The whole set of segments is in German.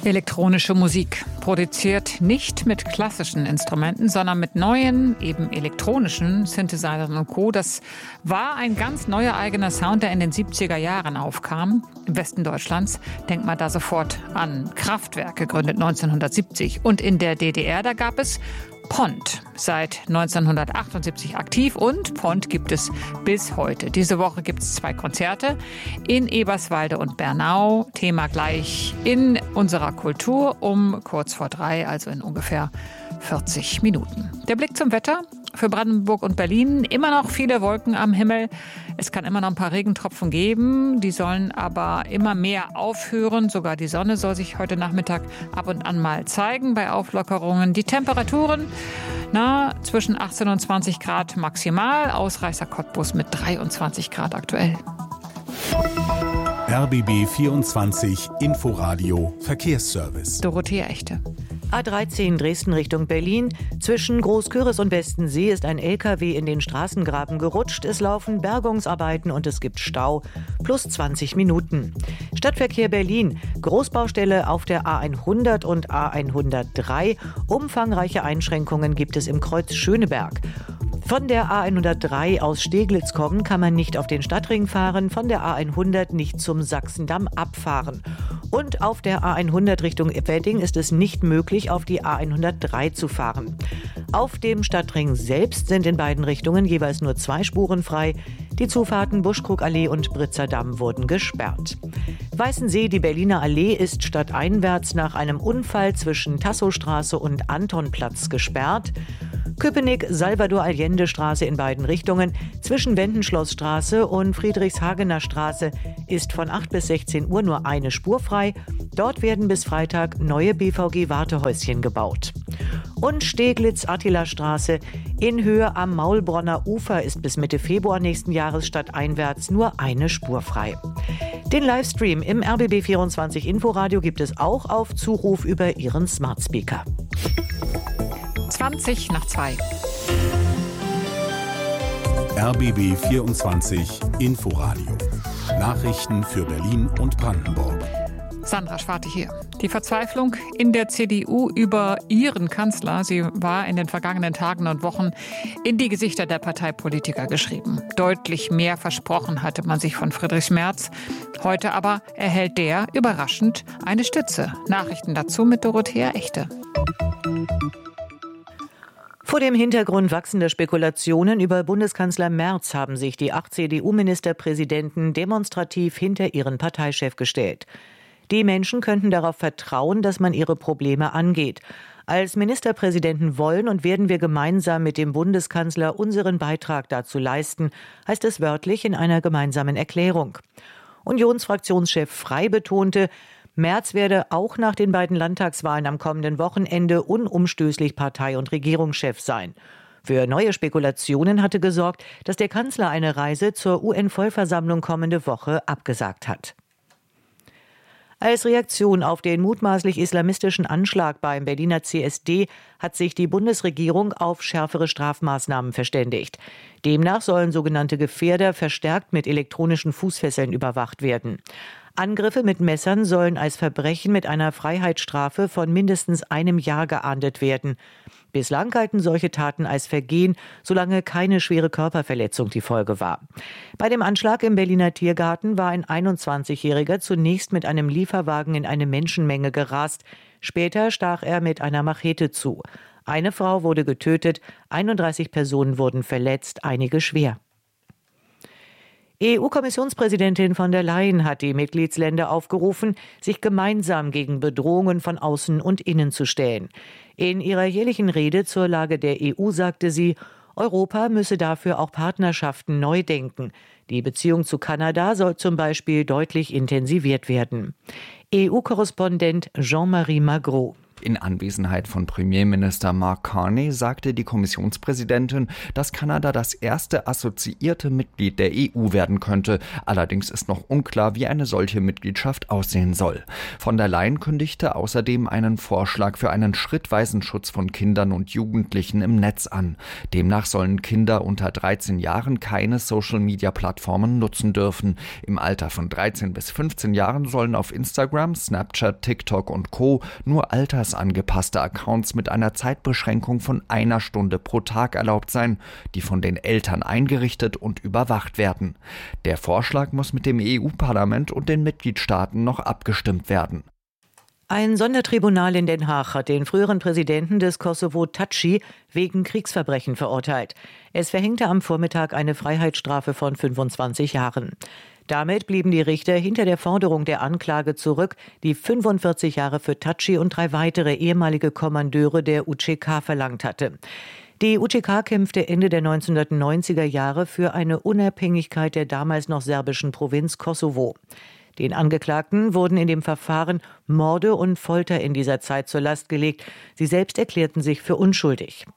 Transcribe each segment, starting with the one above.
Elektronische Musik, produziert nicht mit klassischen Instrumenten, sondern mit neuen, eben elektronischen Synthesizern und Co. Das war ein ganz neuer eigener Sound, der in den 70er Jahren aufkam. Im Westen Deutschlands denkt man da sofort an Kraftwerk, gegründet 1970. Und in der DDR, da gab es Pont, seit 1978 aktiv, und Pont gibt es bis heute. Diese Woche gibt es 2 Konzerte in Eberswalde und Bernau. Thema gleich in unserer Kultur um kurz vor 3, also in ungefähr 40 Minuten. Der Blick zum Wetter für Brandenburg und Berlin. Immer noch viele Wolken am Himmel. Es kann immer noch ein paar Regentropfen geben. Die sollen aber immer mehr aufhören. Sogar die Sonne soll sich heute Nachmittag ab und an mal zeigen bei Auflockerungen. Die Temperaturen zwischen 18 und 20 Grad maximal. Ausreißer Cottbus mit 23 Grad aktuell. RBB 24 Inforadio Verkehrsservice. Dorothea Echte. A13 Dresden Richtung Berlin. Zwischen Großküritz und Westensee ist ein LKW in den Straßengraben gerutscht. Es laufen Bergungsarbeiten und es gibt Stau. Plus 20 Minuten. Stadtverkehr Berlin. Großbaustelle auf der A100 und A103. Umfangreiche Einschränkungen gibt es im Kreuz Schöneberg. Von der A103 aus Steglitz kommen kann man nicht auf den Stadtring fahren, von der A100 nicht zum Sachsendamm abfahren. Und auf der A100 Richtung Wedding ist es nicht möglich, auf die A103 zu fahren. Auf dem Stadtring selbst sind in beiden Richtungen jeweils nur 2 Spuren frei. Die Zufahrten Buschkrugallee und Britzerdamm wurden gesperrt. Weißensee, die Berliner Allee, ist stadteinwärts nach einem Unfall zwischen Tassowstraße und Antonplatz gesperrt. Köpenick, Salvador-Allende-Straße in beiden Richtungen. Zwischen Wendenschlossstraße und Friedrichshagener Straße ist von 8 bis 16 Uhr nur eine Spur frei. Dort werden bis Freitag neue BVG-Wartehäuschen gebaut. Und Steglitz-Attila-Straße in Höhe am Maulbronner Ufer ist bis Mitte Februar nächsten Jahres stadteinwärts nur eine Spur frei. Den Livestream im RBB 24 Inforadio gibt es auch auf Zuruf über Ihren Smart Speaker. 20 nach 2. RBB 24 Inforadio. Nachrichten für Berlin und Brandenburg. Sandra Schwarte hier. Die Verzweiflung in der CDU über ihren Kanzler, sie war in den vergangenen Tagen und Wochen in die Gesichter der Parteipolitiker geschrieben. Deutlich mehr versprochen hatte man sich von Friedrich Merz. Heute aber erhält der überraschend eine Stütze. Nachrichten dazu mit Dorothea Echte. Vor dem Hintergrund wachsender Spekulationen über Bundeskanzler Merz haben sich die 8 CDU-Ministerpräsidenten demonstrativ hinter ihren Parteichef gestellt. Die Menschen könnten darauf vertrauen, dass man ihre Probleme angeht. Als Ministerpräsidenten wollen und werden wir gemeinsam mit dem Bundeskanzler unseren Beitrag dazu leisten, heißt es wörtlich in einer gemeinsamen Erklärung. Unionsfraktionschef Frey betonte, Merz werde auch nach den beiden Landtagswahlen am kommenden Wochenende unumstößlich Partei- und Regierungschef sein. Für neue Spekulationen hatte gesorgt, dass der Kanzler eine Reise zur UN-Vollversammlung kommende Woche abgesagt hat. Als Reaktion auf den mutmaßlich islamistischen Anschlag beim Berliner CSD hat sich die Bundesregierung auf schärfere Strafmaßnahmen verständigt. Demnach sollen sogenannte Gefährder verstärkt mit elektronischen Fußfesseln überwacht werden. Angriffe mit Messern sollen als Verbrechen mit einer Freiheitsstrafe von mindestens 1 Jahr geahndet werden. Bislang galten solche Taten als Vergehen, solange keine schwere Körperverletzung die Folge war. Bei dem Anschlag im Berliner Tiergarten war ein 21-Jähriger zunächst mit einem Lieferwagen in eine Menschenmenge gerast. Später stach er mit einer Machete zu. Eine Frau wurde getötet, 31 Personen wurden verletzt, einige schwer. EU-Kommissionspräsidentin von der Leyen hat die Mitgliedsländer aufgerufen, sich gemeinsam gegen Bedrohungen von außen und innen zu stellen. In ihrer jährlichen Rede zur Lage der EU sagte sie, Europa müsse dafür auch Partnerschaften neu denken. Die Beziehung zu Kanada soll zum Beispiel deutlich intensiviert werden. EU-Korrespondent Jean-Marie Magro. In Anwesenheit von Premierminister Mark Carney sagte die Kommissionspräsidentin, dass Kanada das erste assoziierte Mitglied der EU werden könnte. Allerdings ist noch unklar, wie eine solche Mitgliedschaft aussehen soll. Von der Leyen kündigte außerdem einen Vorschlag für einen schrittweisen Schutz von Kindern und Jugendlichen im Netz an. Demnach sollen Kinder unter 13 Jahren keine Social-Media-Plattformen nutzen dürfen. Im Alter von 13 bis 15 Jahren sollen auf Instagram, Snapchat, TikTok und Co. nur angepasste Accounts mit einer Zeitbeschränkung von 1 Stunde pro Tag erlaubt sein, die von den Eltern eingerichtet und überwacht werden. Der Vorschlag muss mit dem EU-Parlament und den Mitgliedstaaten noch abgestimmt werden. Ein Sondertribunal in Den Haag hat den früheren Präsidenten des Kosovo Thaçi wegen Kriegsverbrechen verurteilt. Es verhängte am Vormittag eine Freiheitsstrafe von 25 Jahren. Damit blieben die Richter hinter der Forderung der Anklage zurück, die 45 Jahre für Thaçi und 3 weitere ehemalige Kommandeure der UÇK verlangt hatte. Die UÇK kämpfte Ende der 1990er Jahre für eine Unabhängigkeit der damals noch serbischen Provinz Kosovo. Den Angeklagten wurden in dem Verfahren Morde und Folter in dieser Zeit zur Last gelegt. Sie selbst erklärten sich für unschuldig.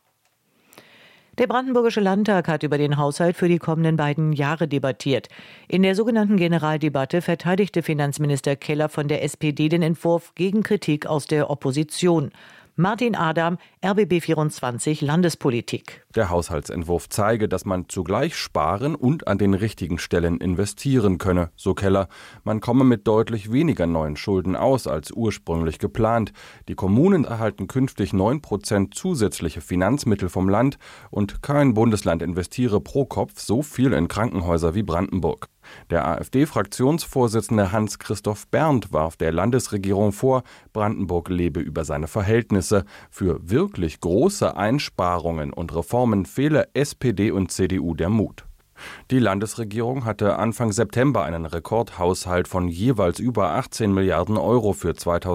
Der Brandenburgische Landtag hat über den Haushalt für die kommenden beiden Jahre debattiert. In der sogenannten Generaldebatte verteidigte Finanzminister Keller von der SPD den Entwurf gegen Kritik aus der Opposition. Martin Adam, RBB 24 Landespolitik. Der Haushaltsentwurf zeige, dass man zugleich sparen und an den richtigen Stellen investieren könne, so Keller. Man komme mit deutlich weniger neuen Schulden aus als ursprünglich geplant. Die Kommunen erhalten künftig 9% zusätzliche Finanzmittel vom Land und kein Bundesland investiere pro Kopf so viel in Krankenhäuser wie Brandenburg. Der AfD-Fraktionsvorsitzende Hans-Christoph Berndt warf der Landesregierung vor, Brandenburg lebe über seine Verhältnisse. Für wirklich große Einsparungen und Reformen fehle SPD und CDU der Mut. Die Landesregierung hatte Anfang September einen Rekordhaushalt von jeweils über 18 Milliarden Euro für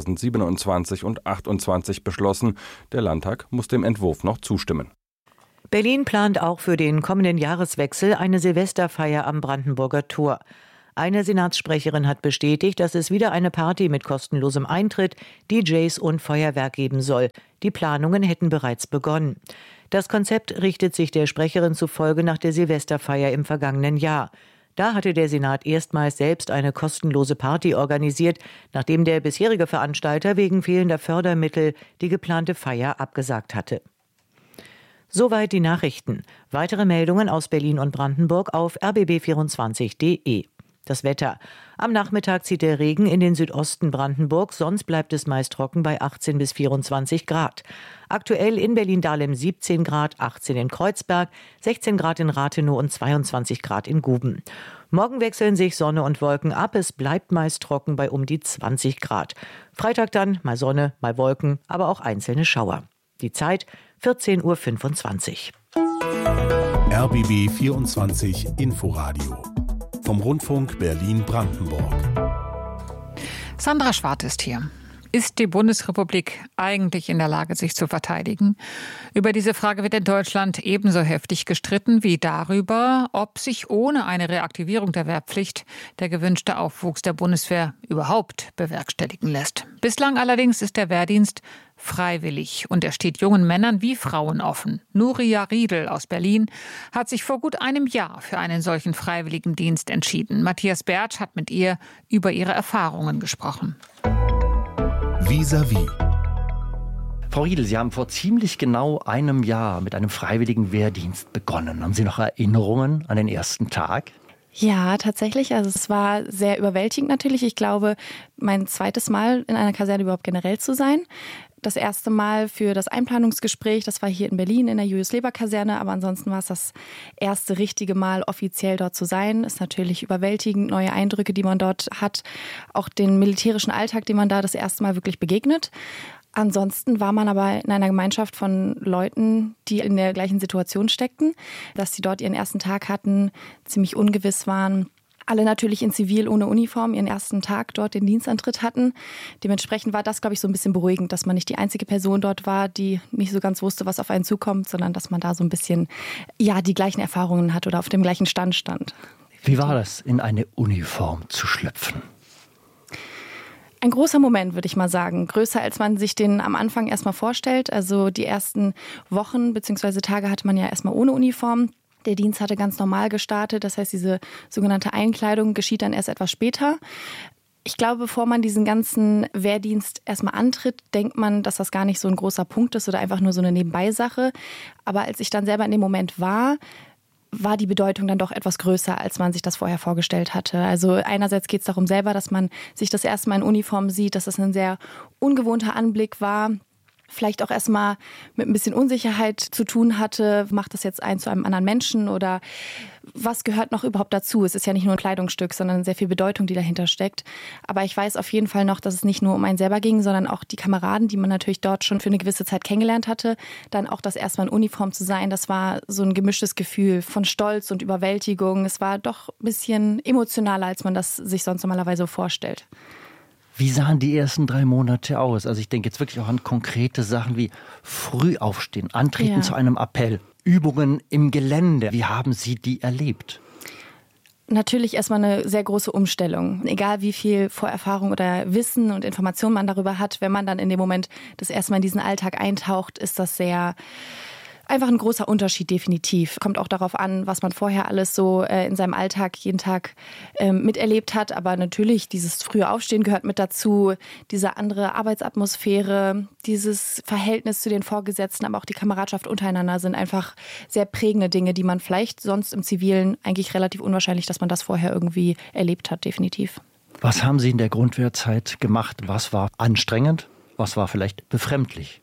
2027 und 2028 beschlossen. Der Landtag muss dem Entwurf noch zustimmen. Berlin plant auch für den kommenden Jahreswechsel eine Silvesterfeier am Brandenburger Tor. Eine Senatssprecherin hat bestätigt, dass es wieder eine Party mit kostenlosem Eintritt, DJs und Feuerwerk geben soll. Die Planungen hätten bereits begonnen. Das Konzept richtet sich der Sprecherin zufolge nach der Silvesterfeier im vergangenen Jahr. Da hatte der Senat erstmals selbst eine kostenlose Party organisiert, nachdem der bisherige Veranstalter wegen fehlender Fördermittel die geplante Feier abgesagt hatte. Soweit die Nachrichten. Weitere Meldungen aus Berlin und Brandenburg auf rbb24.de. Das Wetter. Am Nachmittag zieht der Regen in den Südosten Brandenburgs, sonst bleibt es meist trocken bei 18 bis 24 Grad. Aktuell in Berlin-Dahlem 17 Grad, 18 in Kreuzberg, 16 Grad in Rathenow und 22 Grad in Guben. Morgen wechseln sich Sonne und Wolken ab, es bleibt meist trocken bei um die 20 Grad. Freitag dann mal Sonne, mal Wolken, aber auch einzelne Schauer. Die Zeit 14.25 Uhr. RBB 24 Inforadio vom Rundfunk Berlin-Brandenburg. Sandra Schwarz ist hier. Ist die Bundesrepublik eigentlich in der Lage, sich zu verteidigen? Über diese Frage wird in Deutschland ebenso heftig gestritten wie darüber, ob sich ohne eine Reaktivierung der Wehrpflicht der gewünschte Aufwuchs der Bundeswehr überhaupt bewerkstelligen lässt. Bislang allerdings ist der Wehrdienst freiwillig und er steht jungen Männern wie Frauen offen. Nuria Riedel aus Berlin hat sich vor gut einem Jahr für einen solchen Freiwilligendienst entschieden. Matthias Bertsch hat mit ihr über ihre Erfahrungen gesprochen. Vis-à-vis. Frau Riedel, Sie haben vor ziemlich genau einem Jahr mit einem freiwilligen Wehrdienst begonnen. Haben Sie noch Erinnerungen an den ersten Tag? Ja, tatsächlich. Also es war sehr überwältigend natürlich. Ich glaube, mein zweites Mal in einer Kaserne überhaupt generell zu sein. Das erste Mal für das Einplanungsgespräch, das war hier in Berlin in der Julius-Leber-Kaserne, aber ansonsten war es das erste richtige Mal offiziell dort zu sein. Ist natürlich überwältigend, neue Eindrücke, die man dort hat, auch den militärischen Alltag, dem man da das erste Mal wirklich begegnet. Ansonsten war man aber in einer Gemeinschaft von Leuten, die in der gleichen Situation steckten, dass sie dort ihren ersten Tag hatten, ziemlich ungewiss waren. Alle natürlich in Zivil ohne Uniform ihren ersten Tag dort den Dienstantritt hatten. Dementsprechend war das, glaube ich, so ein bisschen beruhigend, dass man nicht die einzige Person dort war, die nicht so ganz wusste, was auf einen zukommt, sondern dass man da so ein bisschen die gleichen Erfahrungen hat oder auf dem gleichen Stand stand. Wie war das, in eine Uniform zu schlüpfen? Ein großer Moment, würde ich mal sagen. Größer, als man sich den am Anfang erstmal vorstellt. Also die ersten Wochen bzw. Tage hatte man ja erstmal ohne Uniform. Der Dienst hatte ganz normal gestartet. Das heißt, diese sogenannte Einkleidung geschieht dann erst etwas später. Ich glaube, bevor man diesen ganzen Wehrdienst erstmal antritt, denkt man, dass das gar nicht so ein großer Punkt ist oder einfach nur so eine Nebenbeisache. Aber als ich dann selber in dem Moment war die Bedeutung dann doch etwas größer, als man sich das vorher vorgestellt hatte. Also einerseits geht es darum selber, dass man sich das erste Mal in Uniform sieht, dass das ein sehr ungewohnter Anblick war. Vielleicht auch erstmal mit ein bisschen Unsicherheit zu tun hatte. Macht das jetzt einen zu einem anderen Menschen oder was gehört noch überhaupt dazu? Es ist ja nicht nur ein Kleidungsstück, sondern sehr viel Bedeutung, die dahinter steckt. Aber ich weiß auf jeden Fall noch, dass es nicht nur um einen selber ging, sondern auch die Kameraden, die man natürlich dort schon für eine gewisse Zeit kennengelernt hatte. Dann auch das erstmal in Uniform zu sein, das war so ein gemischtes Gefühl von Stolz und Überwältigung. Es war doch ein bisschen emotionaler, als man das sich sonst normalerweise vorstellt. Wie sahen die ersten 3 Monate aus? Also ich denke jetzt wirklich auch an konkrete Sachen wie früh aufstehen, antreten zu einem Appell, Übungen im Gelände. Wie haben Sie die erlebt? Natürlich erstmal eine sehr große Umstellung. Egal wie viel Vorerfahrung oder Wissen und Information man darüber hat, wenn man dann in dem Moment das erste Mal in diesen Alltag eintaucht, ist das sehr einfach ein großer Unterschied, definitiv. Kommt auch darauf an, was man vorher alles so in seinem Alltag jeden Tag miterlebt hat. Aber natürlich, dieses frühe Aufstehen gehört mit dazu, diese andere Arbeitsatmosphäre, dieses Verhältnis zu den Vorgesetzten, aber auch die Kameradschaft untereinander sind einfach sehr prägende Dinge, die man vielleicht sonst im Zivilen eigentlich relativ unwahrscheinlich, dass man das vorher irgendwie erlebt hat, definitiv. Was haben Sie in der Grundwehrzeit gemacht? Was war anstrengend? Was war vielleicht befremdlich?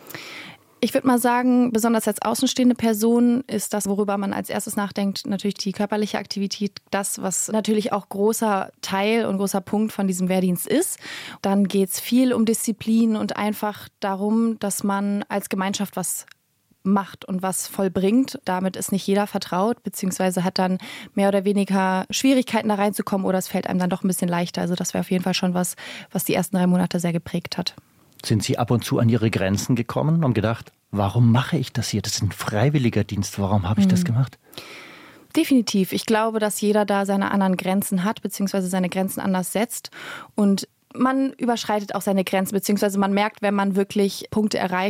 Ich würde mal sagen, besonders als außenstehende Person ist das, worüber man als erstes nachdenkt, natürlich die körperliche Aktivität, das, was natürlich auch großer Teil und großer Punkt von diesem Wehrdienst ist. Dann geht es viel um Disziplin und einfach darum, dass man als Gemeinschaft was macht und was vollbringt. Damit ist nicht jeder vertraut, beziehungsweise hat dann mehr oder weniger Schwierigkeiten da reinzukommen oder es fällt einem dann doch ein bisschen leichter. Also das wäre auf jeden Fall schon was die ersten 3 Monate sehr geprägt hat. Sind Sie ab und zu an Ihre Grenzen gekommen und gedacht, warum mache ich das hier? Das ist ein freiwilliger Dienst. Warum habe ich das gemacht? Definitiv. Ich glaube, dass jeder da seine anderen Grenzen hat, beziehungsweise seine Grenzen anders setzt. Und man überschreitet auch seine Grenzen, beziehungsweise man merkt, wenn man wirklich Punkte erreicht,